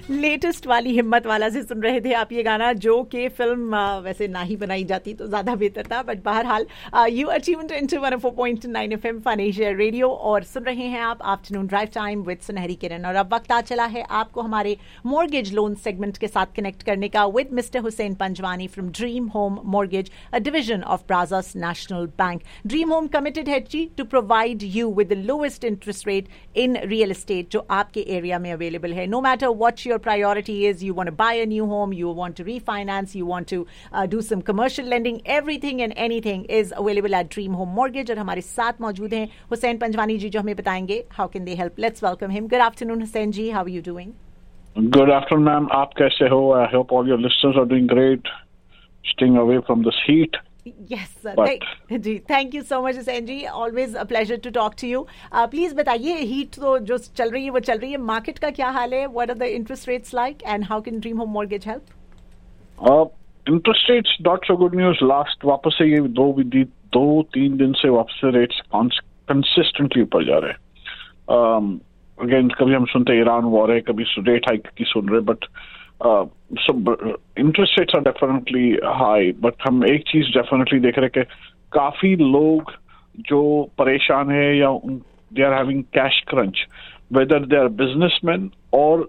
Latest वाली हिम्मत वाला से सुन रहे थे आप ये गाना, जो कि फिल्म वैसे ना ही बनाई जाती तो ज्यादा बेहतर था, बट बहरहाल you are tuned into 104.9 FM fun Asia radio और सुन रहे हैं आप आफ्टरनून ड्राइव टाइम विद सुनहरी किरण। और अब वक्त आ चला है आपको हमारे मॉर्गेज लोन सेगमेंट के साथ कनेक्ट करने का with mister Hussain Panjwani from dream home mortgage, a division of ब्राज़र्स national bank. Dream home committed है जी to provide you with the lowest interest rate in real estate जो आपके एरिया में अवेलेबल है। No matter what your priority is, you want to buy a new home, you want to refinance, you want to do some commercial lending, everything and anything is available at Dream Home Mortgage। और हमारे साथ मौजूद हैं हुसैन पंजवानी जी जो हमें बताएंगे how can they help। Let's welcome him। Good afternoon Hussain ji, how are you doing? Good afternoon ma'am, आप कैसे हो? I hope all your listeners are doing great, staying away from this heat। Yes sir, thank you so much Hussain ji, always a pleasure to talk to you। Please बताइए, heat तो जो चल रही है वो चल रही है, मार्केट का क्या हाल है? What are the interest rates like and how can Dream Home Mortgage help? Interest rates not so good news। Last वापस से ये 2-3 दिन से वापस से रेट्स कंसिस्टेंटली ऊपर जा रहे हैं। अगेन कभी हम सुनते हैं ईरान वॉर है, कभी रेट हाइक की सुन रहे, but interest rates are definitely high. But हम एक चीज डेफिनेटली देख रहे कि काफी लोग जो परेशान है या they are having cash crunch, whether they are businessman और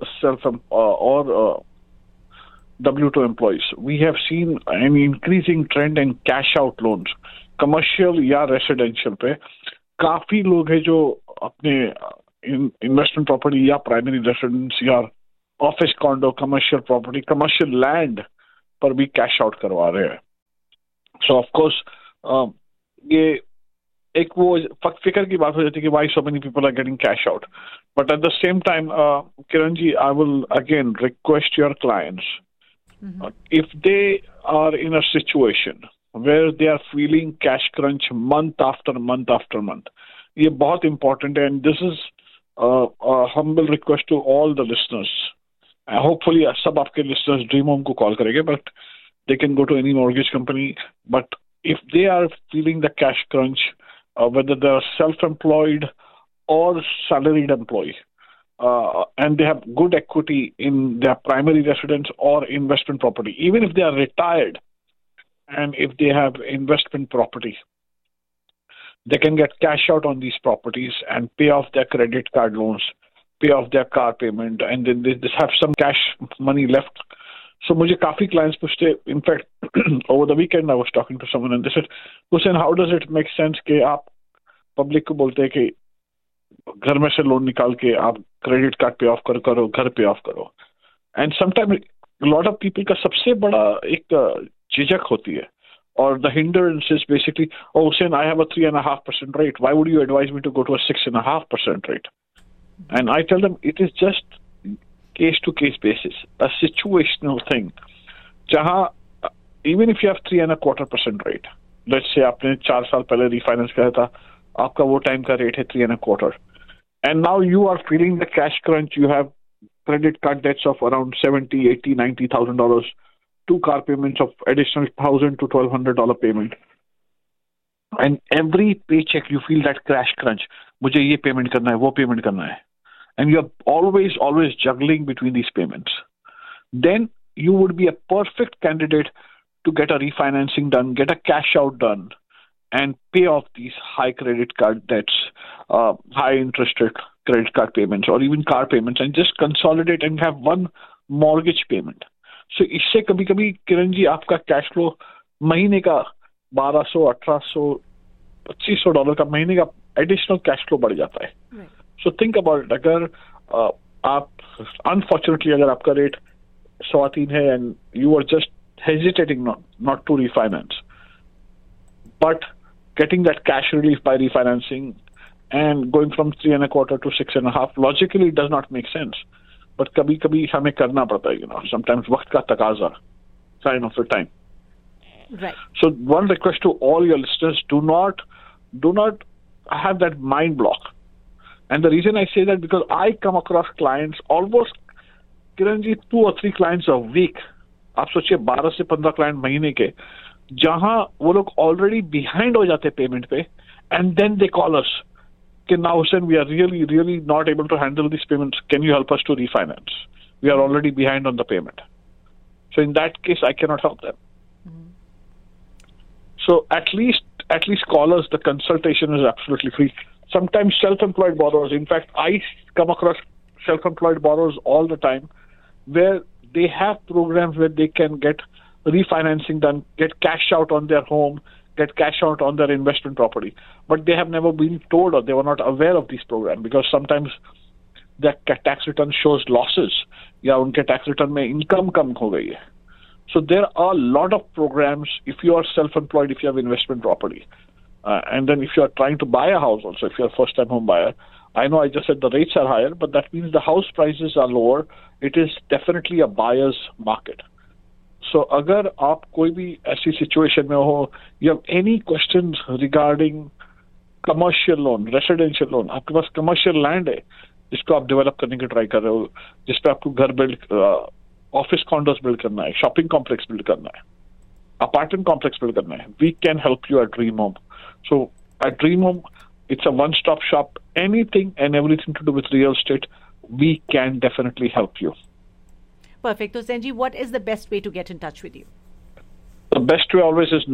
W2 employees। We have seen an increasing trend in cash out loans, commercial या रेसिडेंशियल पे। काफी लोग हैं जो अपने इन्वेस्टमेंट प्रॉपर्टी या प्राइमरी रेसिडेंस या office condor, commercial property, commercial land पर भी कैश आउट करवा रहे हैं। सो ऑफ कोर्स ये एक वो फिक्र की बात हो जाती है कि why so many people are getting cash out. But at the same time Kiran ji, I will again request your clients, if they are in a situation where they are feeling cash crunch month after month after month, ये बहुत important है। and this is a humble request to all the listeners। hopefully सब आपके listeners Dream Home को call करेंगे, but they can go to any mortgage company। but if they are feeling the cash crunch, whether they are self-employed or salaried employee, and they have good equity in their primary residence or investment property, even if they are retired and if they have investment property, they can get cash out on these properties and pay off their credit card loans, pay off their car payment, and then they just have some cash money left। So मुझे काफी clients पूछते, in fact over the weekend I was talking to someone and they said, Hussain, how does it make sense कि आप public को बोलते हैं कि घर में से लोन निकाल के आप क्रेडिट कार्ड पे ऑफ करो, घर पे ऑफ करो। And sometime lot of people का सबसे बड़ा एक झिझक होती है, और the hindrance is basically, oh Hussain, I have a 3.5% rate, why would you advise me to go to a 6.5% rate? And I tell them it is just case to case basis, a situational thing। जहाँ even if you have 3.25% rate, let's say आपने 4 साल पहले refinance किया था, आपका वो time का rate है 3.25, and now you are feeling the cash crunch, you have credit card debts of around $70, $80, $90,000, 2 car payments of additional $1,000 to $1,200 payment, and every paycheck you feel that cash crunch, मुझे ये payment करना है, वो payment करना है, and you are always juggling between these payments, then you would be a perfect candidate to get a refinancing done, get a cash out done, and pay off these high credit card debts, high interest rate credit card payments, or even car payments, and just consolidate and have one mortgage payment। So इससे कभी कभी किरण जी आपका cash flow महीने का $1,200, $1,800, $2,500 का महीने का additional cash flow बढ़ जाता है। So think about it. अगर आप अनफॉर्चुनेटली अगर आपका रेट 3.25 है and you are just hesitating not to refinance, but getting that cash relief by refinancing and going from 3.25 to 6.5 logically does not make sense, but कभी-कभी हमें करना पड़ता है, sometimes वक्त का तकाजा, sign of the time। Right। So one request to all your listeners, do not have that mind block। And the reason I say that because I come across clients almost, Kiran ji, 2 or 3 clients a week। आप सोचिए 12 से 15 client महीने के, जहां वो लोग already behind हो जाते पेमेंट पे, एंड देन दे कॉल अस कि now Hussain, we are really not able to handle this payments, can you help us to refinance? we are already behind on the payment. So in that case, I cannot help them. So at least call us. The consultation is absolutely free. Sometimes self-employed borrowers, in fact, I come across self-employed borrowers all the time where they have programs where they can get refinancing done, get cash out on their home, get cash out on their investment property. But they have never been told or they were not aware of these programs because sometimes their tax return shows losses. या उनके tax return में income कम हो गई है. So there are a lot of programs if you are self-employed, if you have investment property. And then if you are trying to buy a house also, if you're a first-time home buyer, I know I just said the rates are higher, but that means the house prices are lower. It is definitely a buyer's market. So अगर आप कोई भी ऐसी situation में हो, you have any questions regarding commercial loan, residential loan, आपके पास commercial land है, जिसको आप develop करने की try कर रहे हो, जिस पे आपको घर build, office condos build करना है, shopping complex build करना है, apartment complex build करना है, we can help you at Dream Home. So at Dream Home, it's a one-stop shop. Anything and everything to do with real estate, we can definitely help you. Perfect. So, Hussain ji, what is the best way to get in touch with you? The best way always is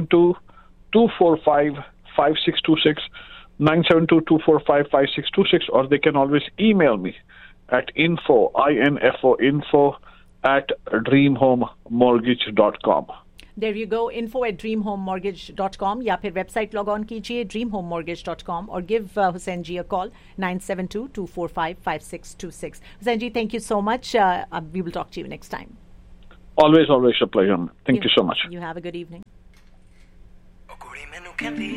972-245-5626, 972-245-5626, or they can always email me at info at dreamhomemortgage.com. There you go, info@dreamhomemortgage.com या फिर website log on कीजिए dreamhomemortgage.com और give Hussain ji a call 972-245-5626. Hussain ji, thank you so much. We will talk to you next time. Always a pleasure. Thank you so much. You have a good evening.